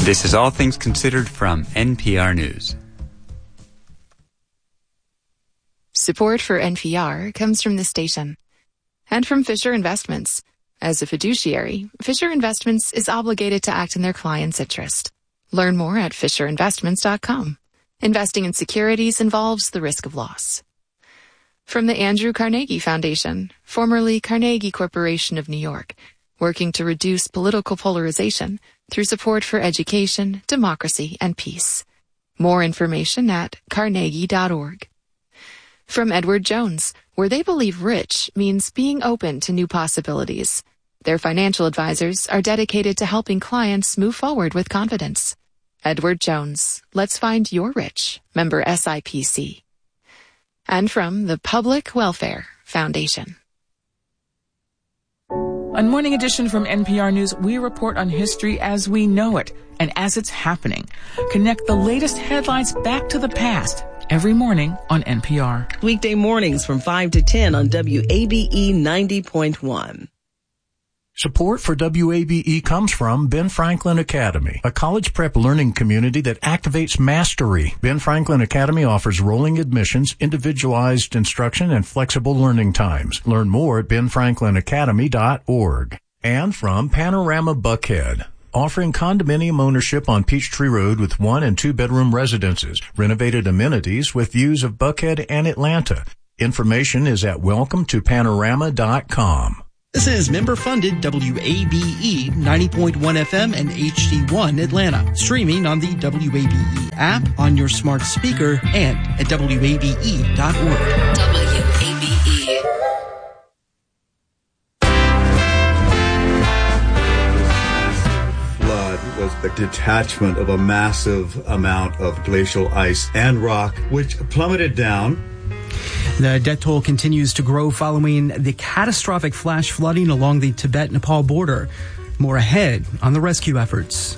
This is All Things Considered from NPR News. Support for NPR comes from the station and from Fisher Investments. As a fiduciary, Fisher Investments is obligated to act in their client's interest. Learn more at fisherinvestments.com. Investing in securities involves the risk of loss. From the Andrew Carnegie Foundation, formerly Carnegie Corporation of New York, working to reduce political polarization through support for education, democracy, and peace. More information at carnegie.org. From Edward Jones, where they believe rich means being open to new possibilities. Their financial advisors are dedicated to helping clients move forward with confidence. Edward Jones, let's find your rich. Member SIPC. And from the Public Welfare Foundation. On Morning Edition from NPR News, we report on history as we know it and as it's happening. Connect the latest headlines back to the past every morning on NPR. Weekday mornings from 5 to 10 on WABE 90.1. Support for WABE comes from Ben Franklin Academy, a college prep learning community that activates mastery. Ben Franklin Academy offers rolling admissions, individualized instruction, and flexible learning times. Learn more at benfranklinacademy.org. And from Panorama Buckhead, offering condominium ownership on Peachtree Road with 1- and 2-bedroom residences, renovated amenities with views of Buckhead and Atlanta. Information is at welcometopanorama.com. This is member-funded WABE 90.1 FM and HD1 Atlanta. Streaming on the WABE app, on your smart speaker, and at WABE.org. WABE. Flood was the detachment of a massive amount of glacial ice and rock, which plummeted down. The death toll continues to grow following the catastrophic flash flooding along the Tibet-Nepal border. More ahead on the rescue efforts.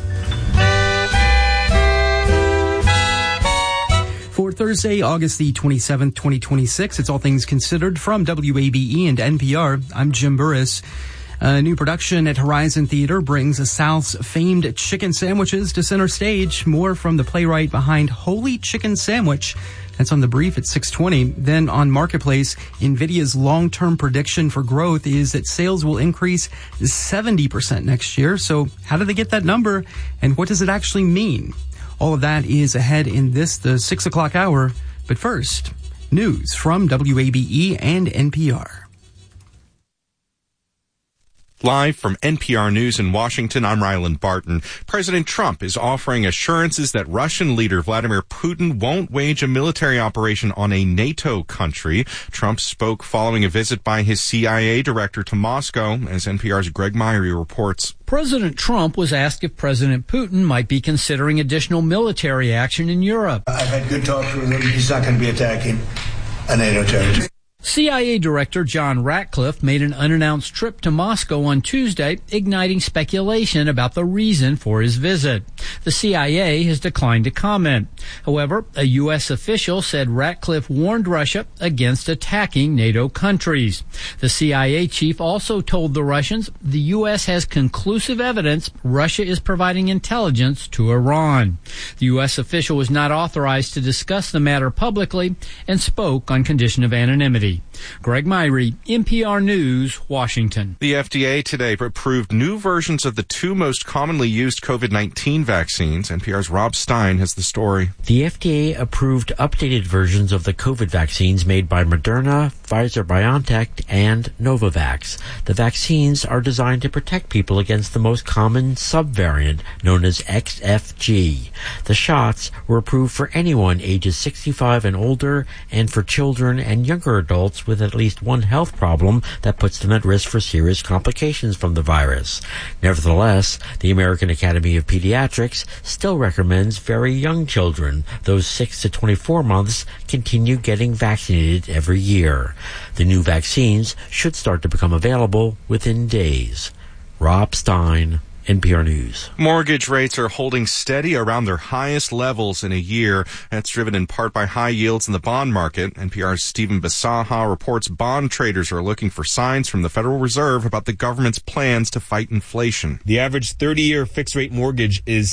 For Thursday, August the 27th, 2026, it's All Things Considered from WABE and NPR. I'm Jim Burris. A new production at Horizon Theater brings the South's famed chicken sandwiches to center stage. More from the playwright behind Holy Chicken Sandwich. That's on The Brief at 6:20. Then on Marketplace, NVIDIA's long-term prediction for growth is that sales will increase 70% next year. So how do they get that number, and what does it actually mean? All of that is ahead in the 6 o'clock hour. But first, news from WABE and NPR. Live from NPR News in Washington, I'm Ryland Barton. President Trump is offering assurances that Russian leader Vladimir Putin won't wage a military operation on a NATO country. Trump spoke following a visit by his CIA director to Moscow, as NPR's Greg Myrie reports. President Trump was asked if President Putin might be considering additional military action in Europe. I've had good talks with him. He's not going to be attacking a NATO territory. CIA Director John Ratcliffe made an unannounced trip to Moscow on Tuesday, igniting speculation about the reason for his visit. The CIA has declined to comment. However, a U.S. official said Ratcliffe warned Russia against attacking NATO countries. The CIA chief also told the Russians the U.S. has conclusive evidence Russia is providing intelligence to Iran. The U.S. official was not authorized to discuss the matter publicly and spoke on condition of anonymity. Greg Myrie, NPR News, Washington. The FDA today approved new versions of the two most commonly used COVID-19 vaccines. NPR's Rob Stein has the story. The FDA approved updated versions of the COVID vaccines made by Moderna, Pfizer-BioNTech, and Novavax. The vaccines are designed to protect people against the most common subvariant, known as XFG. The shots were approved for anyone ages 65 and older, and for children and younger adults with at least one health problem that puts them at risk for serious complications from the virus. Nevertheless, the American Academy of Pediatrics still recommends very young children, those 6 to 24 months, continue getting vaccinated every year. The new vaccines should start to become available within days. Rob Stein, NPR News. Mortgage rates are holding steady around their highest levels in a year. That's driven in part by high yields in the bond market. NPR's Stephen Bisaha reports bond traders are looking for signs from the Federal Reserve about the government's plans to fight inflation. The average 30-year fixed-rate mortgage is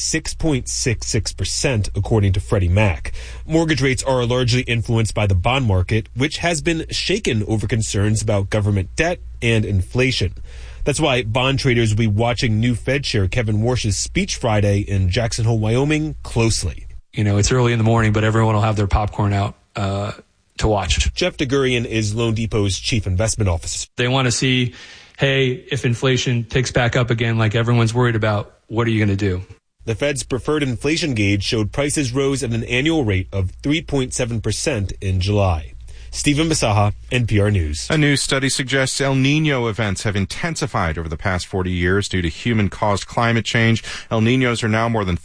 6.66%, according to Freddie Mac. Mortgage rates are largely influenced by the bond market, which has been shaken over concerns about government debt and inflation. That's why bond traders will be watching new Fed Chair Kevin Warsh's speech Friday in Jackson Hole, Wyoming, closely. You know, it's early in the morning, but everyone will have their popcorn out to watch. Jeff DeGurian is Loan Depot's chief investment officer. They want to see, hey, if inflation ticks back up again like everyone's worried about, what are you going to do? The Fed's preferred inflation gauge showed prices rose at an annual rate of 3.7% in July. Stephen Bisaha, NPR News. A new study suggests El Nino events have intensified over the past 40 years due to human-caused climate change. El Ninos are now more than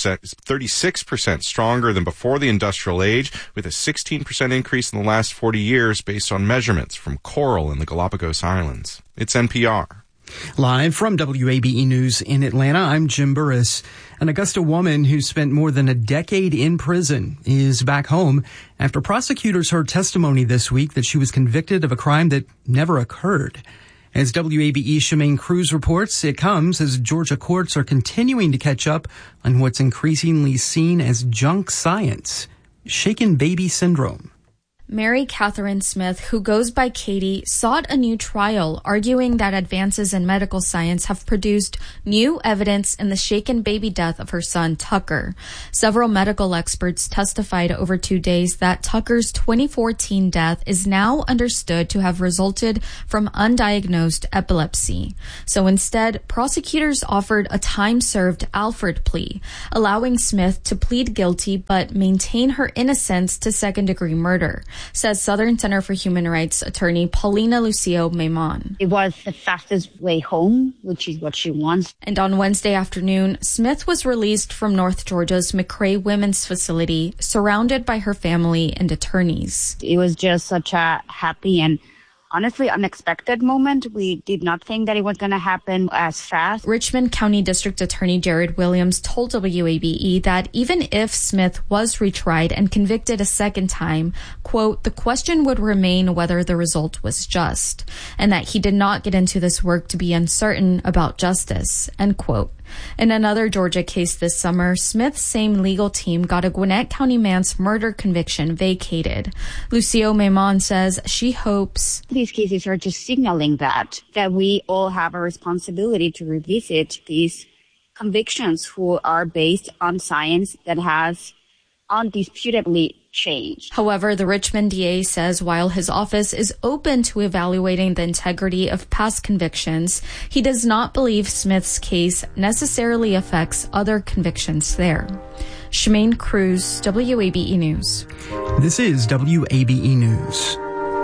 36% stronger than before the industrial age, with a 16% increase in the last 40 years based on measurements from coral in the Galapagos Islands. It's NPR. Live from WABE News in Atlanta, I'm Jim Burris. An Augusta woman who spent more than a decade in prison is back home after prosecutors heard testimony this week that she was convicted of a crime that never occurred. As WABE's Shemaine Cruz reports, it comes as Georgia courts are continuing to catch up on what's increasingly seen as junk science, shaken baby syndrome. Mary Catherine Smith, who goes by Katie, sought a new trial, arguing that advances in medical science have produced new evidence in the shaken baby death of her son, Tucker. Several medical experts testified over 2 days that Tucker's 2014 death is now understood to have resulted from undiagnosed epilepsy. So instead, prosecutors offered a time-served Alford plea, allowing Smith to plead guilty but maintain her innocence to second-degree murder, says Southern Center for Human Rights attorney Paulina Lucio Maimon. It was the fastest way home, which is what she wants. And on Wednesday afternoon, Smith was released from North Georgia's McRae Women's Facility, surrounded by her family and attorneys. It was just such a happy and honestly unexpected moment. We did not think that it was going to happen as fast. Richmond County District Attorney Jared Williams told WABE that even if Smith was retried and convicted a second time, quote, the question would remain whether the result was just, and that he did not get into this work to be uncertain about justice, end quote. In another Georgia case this summer, Smith's same legal team got a Gwinnett County man's murder conviction vacated. Lucio Maimon says she hopes these cases are just signaling that we all have a responsibility to revisit these convictions who are based on science that has undisputably changed. However, the Richmond DA says while his office is open to evaluating the integrity of past convictions, he does not believe Smith's case necessarily affects other convictions there. Shemaine Cruz, WABE News. This is WABE News.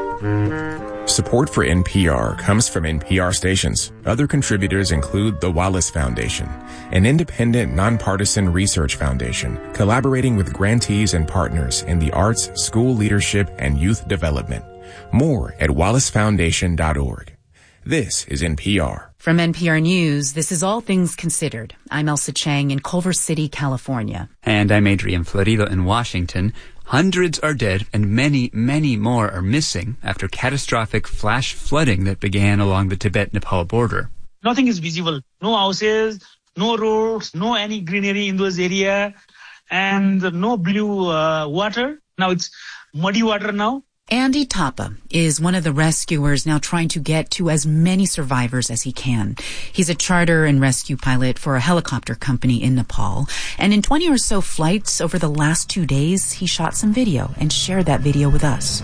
Support for NPR comes from NPR stations. Other contributors include the Wallace Foundation, an independent, nonpartisan research foundation collaborating with grantees and partners in the arts, school leadership, and youth development. More at wallacefoundation.org. This is NPR. From NPR News, this is All Things Considered. I'm Elsa Chang in Culver City, California. And I'm Adrian Florido in Washington. Hundreds are dead and many, many more are missing after catastrophic flash flooding that began along the Tibet-Nepal border. Nothing is visible. No houses, no roads, no any greenery in those areas, and no blue water. Now it's muddy water now. Andy Thapa is one of the rescuers now trying to get to as many survivors as he can. He's a charter and rescue pilot for a helicopter company in Nepal. And in 20 or so flights over the last 2 days, he shot some video and shared that video with us.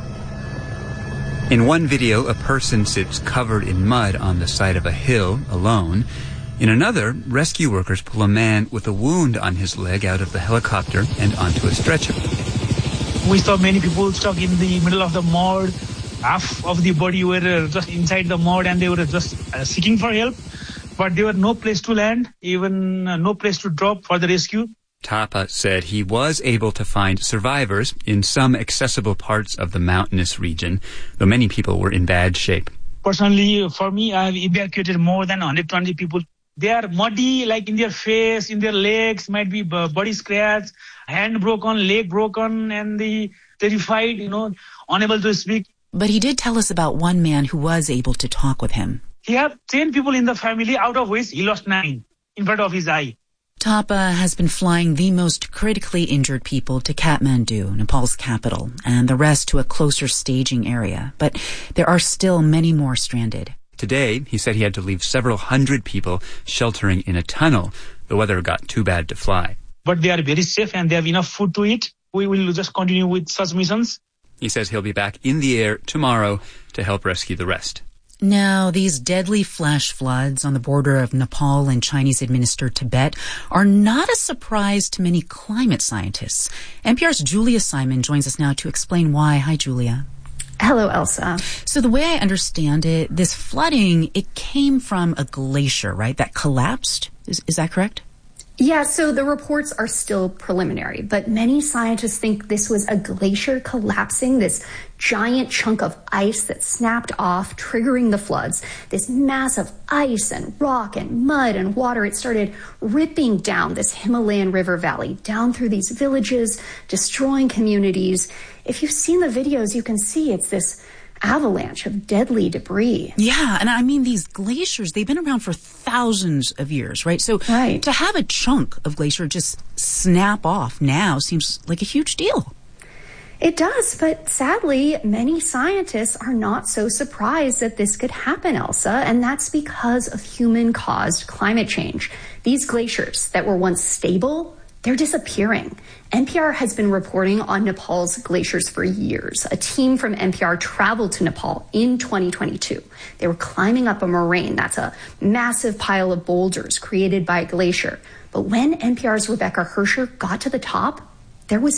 In one video, a person sits covered in mud on the side of a hill alone. In another, rescue workers pull a man with a wound on his leg out of the helicopter and onto a stretcher. We saw many people stuck in the middle of the mud. Half of the body were just inside the mud and they were just seeking for help. But there was no place to land, even no place to drop for the rescue. Thapa said he was able to find survivors in some accessible parts of the mountainous region, though many people were in bad shape. Personally, for me, I have evacuated more than 120 people They are muddy, like in their face, in their legs, might be body scratch, hand broken, leg broken, and they terrified, unable to speak. But he did tell us about one man who was able to talk with him. He had 10 people in the family, out of which he lost 9 in front of his eye. Thapa has been flying the most critically injured people to Kathmandu, Nepal's capital, and the rest to a closer staging area. But there are still many more stranded. Today, he said he had to leave several hundred people sheltering in a tunnel. The weather got too bad to fly. But they are very safe and they have enough food to eat. We will just continue with such missions. He says he'll be back in the air tomorrow to help rescue the rest. Now, these deadly flash floods on the border of Nepal and Chinese-administered Tibet are not a surprise to many climate scientists. NPR's Julia Simon joins us now to explain why. Hi, Julia. Hello, Elsa. So the way I understand it, this flooding, it came from a glacier, right, that collapsed? Is that correct? Yeah, so the reports are still preliminary, but many scientists think this was a glacier collapsing, this giant chunk of ice that snapped off, triggering the floods. This mass of ice and rock and mud and water, it started ripping down this Himalayan river valley, down through these villages, destroying communities. If you've seen the videos, you can see it's this avalanche of deadly debris. Yeah, and I mean, these glaciers, they've been around for thousands of years, right? So to have a chunk of glacier just snap off now seems like a huge deal. It does, but sadly, many scientists are not so surprised that this could happen, Elsa, and that's because of human-caused climate change. These glaciers that were once stable, they're disappearing. NPR has been reporting on Nepal's glaciers for years. A team from NPR traveled to Nepal in 2022. They were climbing up a moraine. That's a massive pile of boulders created by a glacier. But when NPR's Rebecca Hersher got to the top, there was